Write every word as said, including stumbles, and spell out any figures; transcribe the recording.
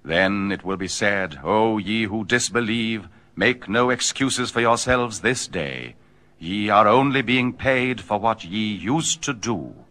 Then it will be said, O ye who disbelieve, make no excuses for yourselves this day. Ye are only being paid for what ye used to do.